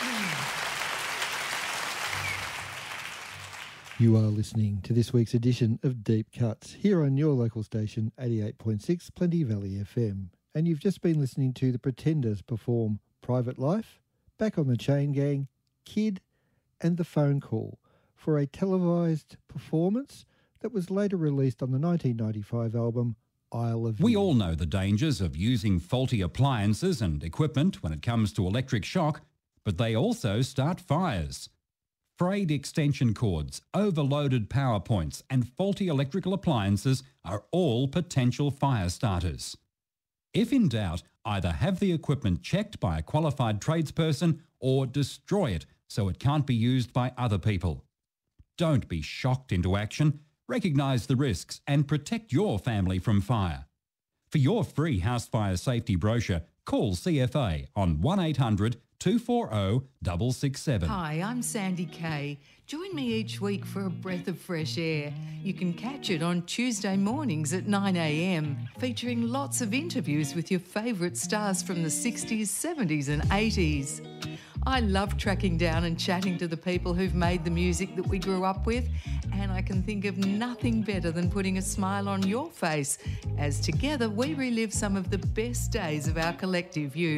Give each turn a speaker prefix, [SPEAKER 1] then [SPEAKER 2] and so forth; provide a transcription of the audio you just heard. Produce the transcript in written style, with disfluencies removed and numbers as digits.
[SPEAKER 1] You are listening to this week's edition of Deep Cuts here on your local station 88.6 Plenty Valley FM. And you've just been listening to the Pretenders perform Private Life, Back on the Chain Gang, Kid and The Phone Call for a televised performance that was later released on the 1995 album Isle of
[SPEAKER 2] We
[SPEAKER 1] You.
[SPEAKER 2] all know the dangers of using faulty appliances and equipment when it comes to electric shock, but they also start fires. Frayed extension cords, overloaded power points and faulty electrical appliances are all potential fire starters. If in doubt, either have the equipment checked by a qualified tradesperson or destroy it so it can't be used by other people. Don't be shocked into action. Recognise the risks and protect your family from fire. For your free house fire safety brochure, call CFA on 1800 240 667.
[SPEAKER 3] Hi, I'm Sandy Kay. Join me each week for a breath of fresh air. You can catch it on Tuesday mornings at 9 a.m, featuring lots of interviews with your favourite stars from the 60s, 70s and 80s. I love tracking down and chatting to the people who've made the music that we grew up with, and I can think of nothing better than putting a smile on your face as together we relive some of the best days of our collective youth.